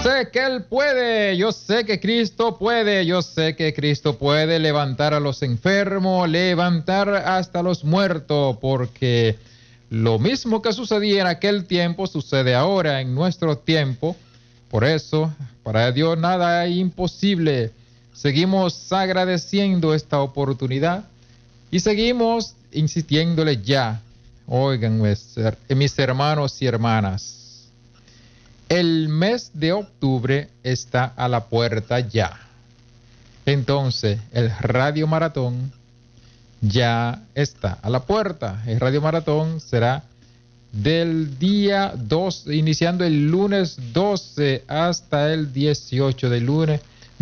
sé que Él puede, yo sé que Cristo puede, yo sé que Cristo puede levantar a los enfermos, levantar hasta los muertos, porque lo mismo que sucedía en aquel tiempo sucede ahora en nuestro tiempo. Por eso, para Dios nada es imposible. Seguimos agradeciendo esta oportunidad y seguimos insistiéndole ya. Oigan, mis hermanos y hermanas. El mes de octubre está a la puerta ya. Entonces, el Radio Maratón ya está a la puerta. El Radio Maratón será del día 2, iniciando el lunes 12 hasta el 18 de lunes.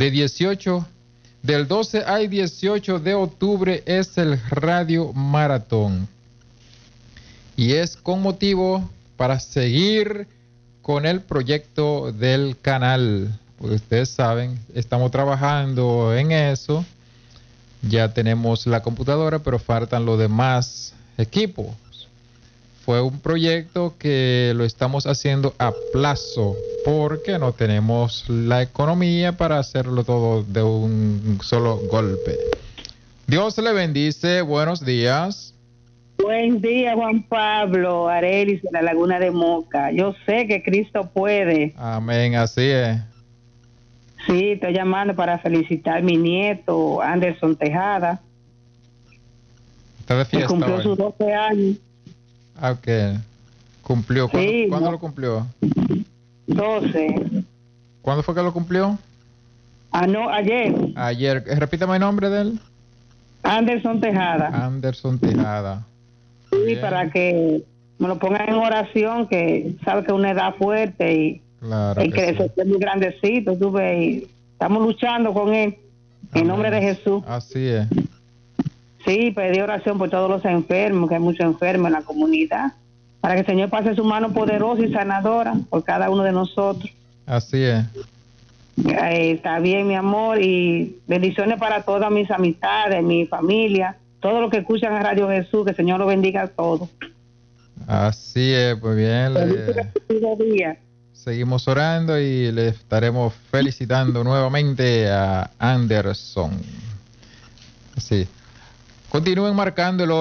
Del 12 al 18 de octubre es el Radio Maratón. Y es con motivo para seguir con el proyecto del canal. Pues ustedes saben, estamos trabajando en eso. Ya tenemos la computadora, pero faltan los demás equipos. Fue un proyecto que lo estamos haciendo a plazo porque no tenemos la economía para hacerlo todo de un solo golpe. Dios le bendice. Buenos días. Buen día, Juan Pablo, Arelis de la Laguna de Moca. Yo sé que Cristo puede. Amén, así es. Sí, estoy llamando para felicitar a mi nieto, Anderson Tejada. Está de fiesta que cumplió hoy. sus 12 años. Ah, ok. ¿Cumplió? ¿Cuándo lo cumplió? 12. ¿Cuándo fue que lo cumplió? No, ayer. Ayer. Repítame el nombre de él. Anderson Tejada. Anderson Tejada. Sí, bien. Para que me lo pongan en oración, que sabe que es una edad fuerte y claro el que sí. es muy grandecito, tú ves, y estamos luchando con él. En nombre de Jesús. Así es. Sí, pedí oración por todos los enfermos, que hay muchos enfermos en la comunidad, para que el Señor pase su mano poderosa y sanadora por cada uno de nosotros. Así es. Está bien, mi amor, y bendiciones para todas mis amistades, mi familia, todos los que escuchan a Radio Jesús, que el Señor los bendiga a todos. Así es, pues bien. Seguimos orando y le estaremos felicitando nuevamente a Anderson. Así. Continúen marcando el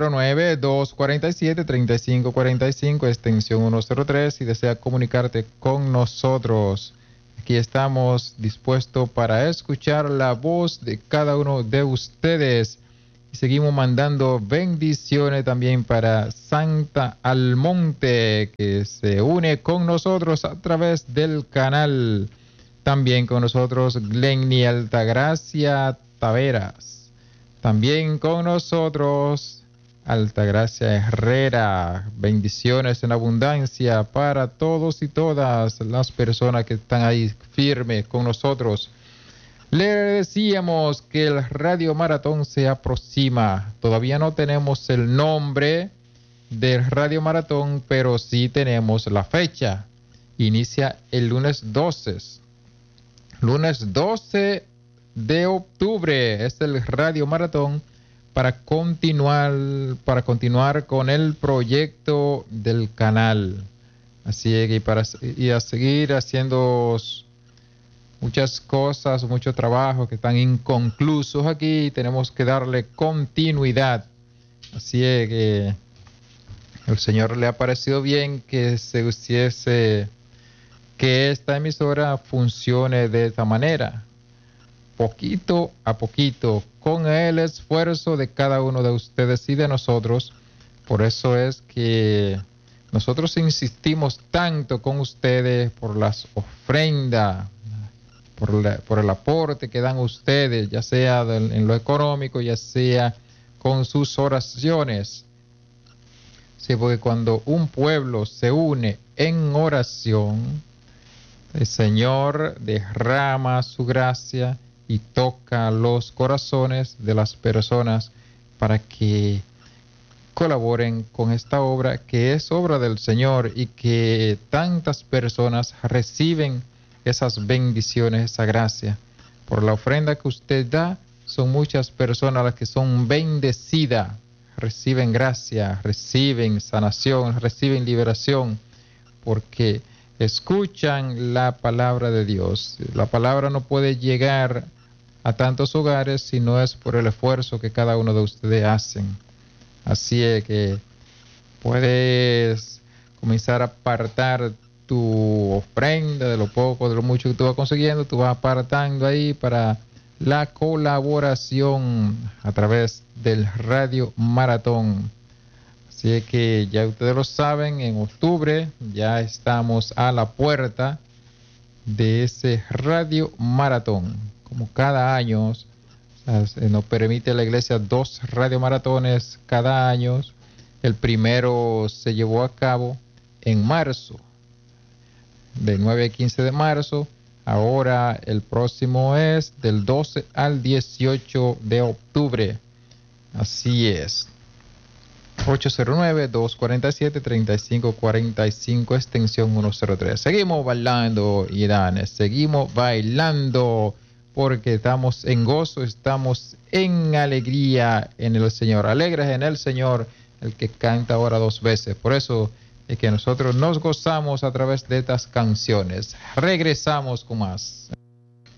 809-247-3545, extensión 103, si desea comunicarte con nosotros. Aquí estamos dispuestos para escuchar la voz de cada uno de ustedes. Y seguimos mandando bendiciones también para Santa Almonte, que se une con nosotros a través del canal. También con nosotros Glenny Altagracia Taveras. También con nosotros Altagracia Herrera. Bendiciones en abundancia para todos y todas las personas que están ahí firmes con nosotros. Le decíamos que el Radio Maratón se aproxima. Todavía no tenemos el nombre del Radio Maratón, pero sí tenemos la fecha. Inicia el lunes 12. Lunes 12 de octubre es el Radio Maratón para continuar con el proyecto del canal. Así que y a seguir haciendo muchas cosas, mucho trabajo que están inconclusos aquí, tenemos que darle continuidad. Así es que el Señor le ha parecido bien que se hiciese, que esta emisora funcione de esta manera, poquito a poquito, con el esfuerzo de cada uno de ustedes y de nosotros. Por eso es que nosotros insistimos tanto con ustedes por las ofrendas, por el aporte que dan ustedes, ya sea en lo económico, ya sea con sus oraciones. Sí, porque cuando un pueblo se une en oración, el Señor derrama su gracia y toca los corazones de las personas para que colaboren con esta obra, que es obra del Señor, y que tantas personas reciben esas bendiciones, esa gracia. Por la ofrenda que usted da, son muchas personas las que son bendecidas, reciben gracia, reciben sanación, reciben liberación, porque escuchan la palabra de Dios. La palabra no puede llegar a tantos hogares si no es por el esfuerzo que cada uno de ustedes hacen. Así es que puedes comenzar a apartar tu ofrenda de lo poco, de lo mucho que tú vas consiguiendo, tú vas apartando ahí para la colaboración a través del Radio Maratón. Así es que ya ustedes lo saben, en octubre ya estamos a la puerta de ese Radio Maratón. Como cada año, o sea, nos permite la iglesia 2 radiomaratones cada año. El primero se llevó a cabo en marzo, de 9 a 15 de marzo. Ahora el próximo es del 12 al 18 de octubre. Así es. 809-247-3545, extensión 103. Seguimos bailando, Irán. Seguimos bailando porque estamos en gozo, estamos en alegría en el Señor. Alegres en el Señor, el que canta ahora 2 veces. Por eso es que nosotros nos gozamos a través de estas canciones. Regresamos con más.